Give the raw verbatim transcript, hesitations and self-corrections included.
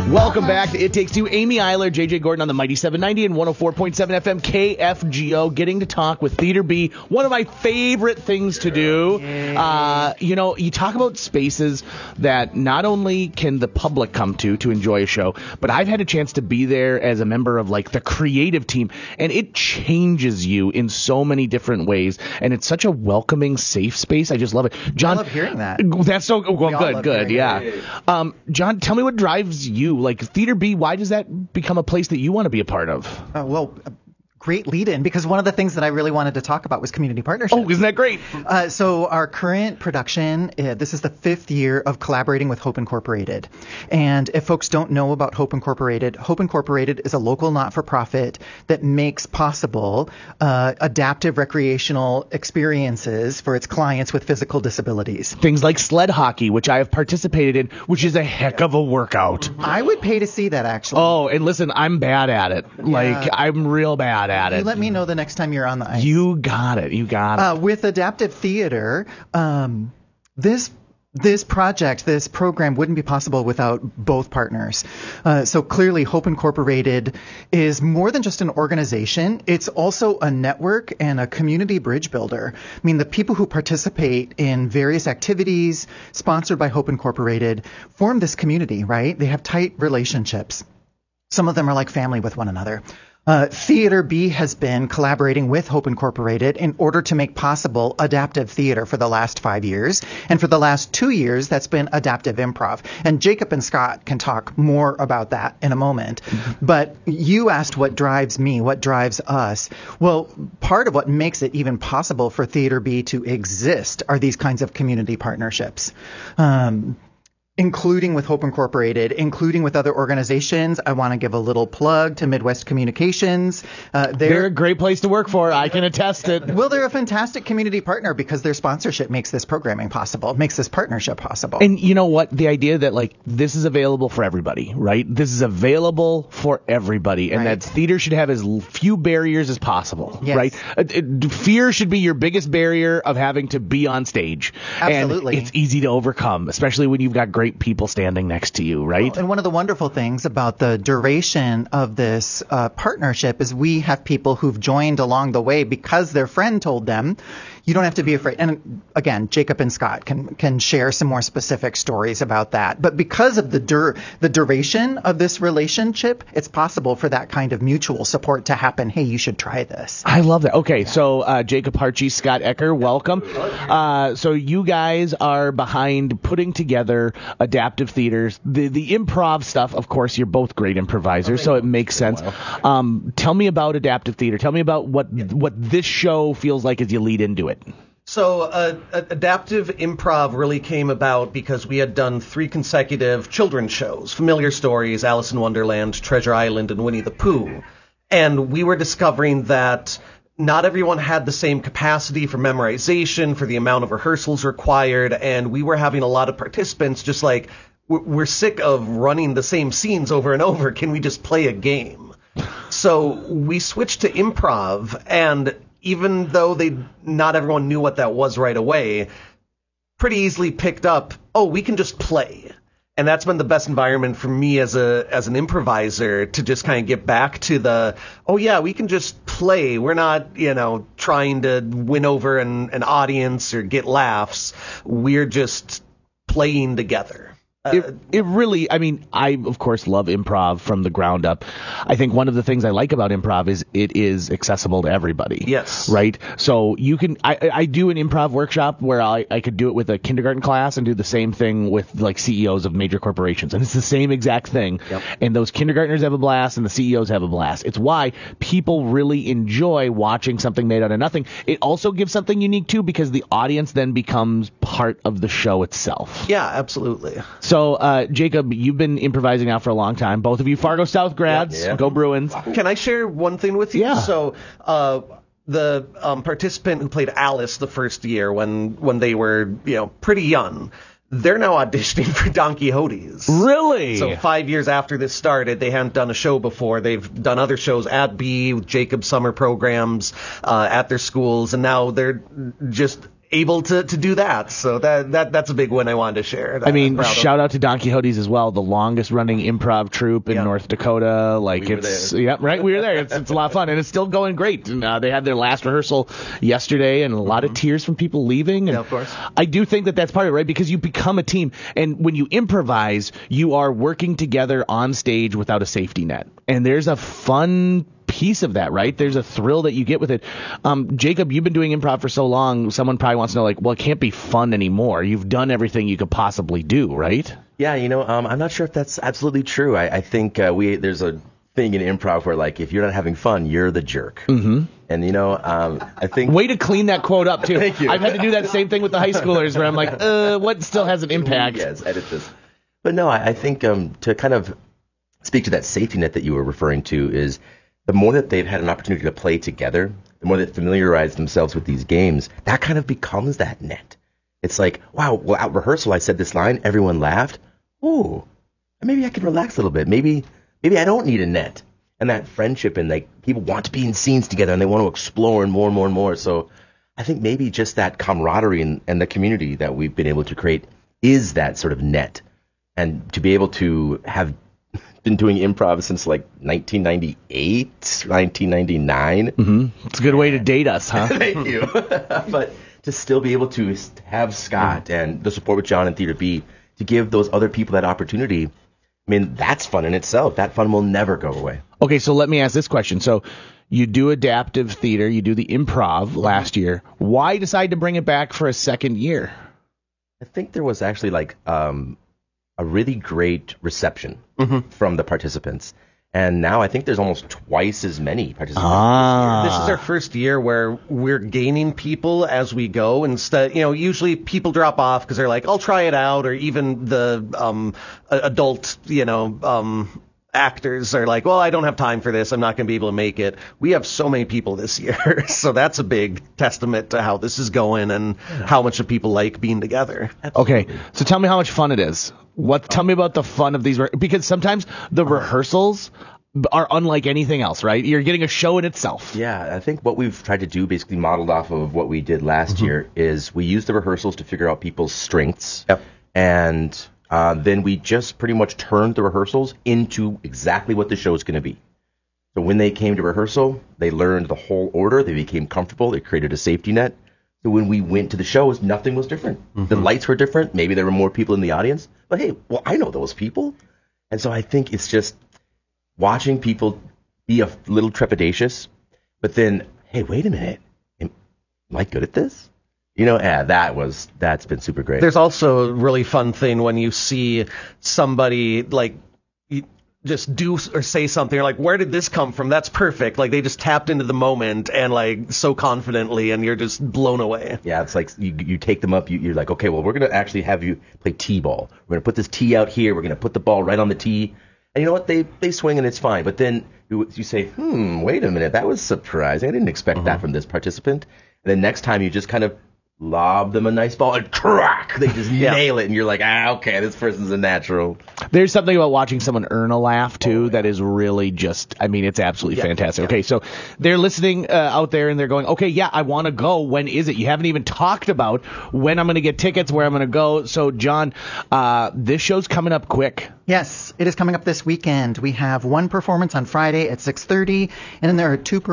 Welcome back to It Takes Two. Amy Eiler, J J Gordon on the Mighty seven ninety and one oh four point seven F M K F G O, getting to talk with Theater B, one of my favorite things to do. Uh, you know, you talk about spaces that not only can the public come to to enjoy a show, but I've had a chance to be there as a member of, like, the creative team, and it changes you in so many different ways, and it's such a welcoming, safe space. I just love it. John, I love hearing that. That's so well, We good, good, yeah. it. Um, John, tell me what drives you. Like, Theater B, why does that become a place that you want to be a part of? Uh, well, uh, great lead-in, because one of the things that I really wanted to talk about was community partnerships. Oh, isn't that great? Uh, so our current production, uh, this is the fifth year of collaborating with Hope Incorporated. And if folks don't know about Hope Incorporated, Hope Incorporated is a local not-for-profit that makes possible uh, adaptive recreational experiences for its clients with physical disabilities. Things like sled hockey, which I have participated in, which is a heck of a workout. I would pay to see that, actually. Oh, and listen, I'm bad at it. Like, Yeah. I'm real bad at You it. let me know the next time you're on the ice. You got it. You got it. Uh, with adaptive theater, um, this this project, this program wouldn't be possible without both partners. Uh, so clearly, Hope Incorporated is more than just an organization. It's also a network and a community bridge builder. I mean, the people who participate in various activities sponsored by Hope Incorporated form this community, right? They have tight relationships. Some of them are like family with one another. Uh, Theater B has been collaborating with Hope Incorporated in order to make possible adaptive theater for the last five years. And for the last two years, that's been adaptive improv. And Jacob and Scott can talk more about that in a moment. Mm-hmm. But you asked what drives me, what drives us. Well, part of what makes it even possible for Theater B to exist are these kinds of community partnerships. Um, including with Hope Incorporated, including with other organizations. I want to give a little plug to Midwest Communications. Uh, they're, they're a great place to work for. I can attest it. Well, they're a fantastic community partner because their sponsorship makes this programming possible, makes this partnership possible. And you know what? The idea that, like, this is available for everybody, right? This is available for everybody, and Right. that theater should have as few barriers as possible, Yes. right? Uh, uh, fear should be your biggest barrier of having to be on stage. Absolutely. And it's easy to overcome, especially when you've got great people standing next to you, right? And one of the wonderful things about the duration of this uh, partnership is we have people who've joined along the way because their friend told them, you don't have to be afraid. And again, Jacob and Scott can can share some more specific stories about that. But because of the dur- the duration of this relationship, it's possible for that kind of mutual support to happen. Hey, you should try this. I love that. Okay, so uh, Jacob Harchie, Scott Ecker, welcome. Uh, so you guys are behind putting together adaptive theaters. The the improv stuff, of course, you're both great improvisers, so it makes sense. Um, tell me about adaptive theater. Tell me about what what this show feels like as you lead into it. So uh, adaptive improv really came about because we had done three consecutive children's shows, Familiar Stories, Alice in Wonderland, Treasure Island, and Winnie the Pooh. And we were discovering that not everyone had the same capacity for memorization, for the amount of rehearsals required, and we were having a lot of participants just like, we're sick of running the same scenes over and over. Can we just play a game? So we switched to improv, and even though they not everyone knew what that was right away, pretty easily picked up, oh, we can just play. And that's been the best environment for me as a as an improviser to just kind of get back to the, oh, yeah, we can just play. We're not, you know, trying to win over an, an audience or get laughs. We're just playing together. It, it really, I mean, I, of course, love improv from the ground up. I think one of the things I like about improv is it is accessible to everybody. Yes. Right? So you can, I, I do an improv workshop where I, I could do it with a kindergarten class and do the same thing with, like, C E Os of major corporations. And it's the same exact thing. Yep. And those kindergartners have a blast and the C E Os have a blast. It's why people really enjoy watching something made out of nothing. It also gives something unique, too, because the audience then becomes part of the show itself. Yeah, absolutely. So, uh, Jacob, you've been improvising now for a long time. Both of you Fargo South grads. Yeah. Go Bruins. Can I share one thing with you? Yeah. So, uh, the um, participant who played Alice the first year when when they were, you know, pretty young, they're now auditioning for Don Quixote's. Really? So five years after this started, they hadn't done a show before. They've done other shows at B, with Jacob's summer programs, uh, at their schools, and now they're just able to, to do that. So that, that that's a big win I wanted to share. I mean, shout out to Don Quixotes as well, the longest running improv troupe in yeah. North Dakota. Like we it's, yeah, right. We were there. It's, it's a lot of fun, and it's still going great. And uh, they had their last rehearsal yesterday, and a lot mm-hmm. of tears from people leaving. And yeah, of course. I do think that that's part of it, right? Because you become a team, and when you improvise, you are working together on stage without a safety net, and there's a fun piece of that, right? There's a thrill that you get with it. Um, Jacob, you've been doing improv for so long, someone probably wants to know, like, well, it can't be fun anymore. You've done everything you could possibly do, right? Yeah, you know, um, I'm not sure if that's absolutely true. I, I think uh, we there's a thing in improv where, like, if you're not having fun, you're the jerk. Mm-hmm. And, you know, um, I think... Way to clean that quote up, too. Thank you. I've had to do that same thing with the high schoolers where I'm like, uh, what still has an impact? Yes, edit this. But no, I, I think um, to kind of speak to that safety net that you were referring to is the more that they've had an opportunity to play together, the more they familiarize themselves with these games, that kind of becomes that net. It's like, wow, well, at rehearsal I said this line, everyone laughed. Ooh, maybe I can relax a little bit. Maybe maybe I don't need a net. And that friendship and like people want to be in scenes together and they want to explore and more and more and more. So I think maybe just that camaraderie and, and the community that we've been able to create is that sort of net. And to be able to have been doing improv since like nineteen ninety-eight, nineteen ninety-nine. Mm-hmm. It's a good way to date us, huh? Thank you. But to still be able to have Scott mm-hmm. and the support with John and Theater B to give those other people that opportunity, I mean, that's fun in itself. That fun will never go away. Okay, so let me ask this question. So you do adaptive theater, you do the improv last year. Why decide to bring it back for a second year? I think there was actually like um, a really great reception mm-hmm. from the participants. And now I think there's almost twice as many participants. Ah. This is our first year where we're gaining people as we go. Instead, you know, usually people drop off because they're like, I'll try it out, or even the um, adult, you know, um, actors are like, well, I don't have time for this. I'm not going to be able to make it. We have so many people this year, so that's a big testament to how this is going and how much of people like being together. Okay, so tell me how much fun it is. What? Tell me about the fun of these, re- because sometimes the rehearsals are unlike anything else, right? You're getting a show in itself. Yeah, I think what we've tried to do, basically modeled off of what we did last mm-hmm. year, is we use the rehearsals to figure out people's strengths. Yep. And uh, then we just pretty much turned the rehearsals into exactly what the show is going to be. So when they came to rehearsal, they learned the whole order. They became comfortable. They created a safety net. So when we went to the shows, nothing was different. Mm-hmm. The lights were different. Maybe there were more people in the audience. But hey, well, I know those people. And so I think it's just watching people be a little trepidatious, but then, hey, wait a minute. Am, am I good at this? You know, yeah, that was, that's been super great. There's also a really fun thing when you see somebody, like, just do or say something, you're like, where did this come from? That's perfect. Like, they just tapped into the moment and, like, so confidently, and you're just blown away. Yeah, it's like you you take them up, you, you're like, okay, well, we're going to actually have you play T-ball. We're going to put this tee out here. We're going to put the ball right on the tee. And you know what? They they swing and it's fine. But then you, you say, hmm, wait a minute. That was surprising. I didn't expect mm-hmm. that from this participant. And then next time you just kind of lob them a nice ball and crack, they just yeah. nail it, and you're like, ah, okay, this person's a natural. There's something about watching someone earn a laugh too oh, yeah. that is really just, I mean, it's absolutely yeah. fantastic. Yeah. Okay, so they're listening uh, out there and they're going, okay, yeah, I want to go. When is it? You haven't even talked about when I'm going to get tickets, where I'm going to go. So John, uh, this show's coming up quick. Yes, it is coming up this weekend. We have one performance on Friday at six thirty, and then there are two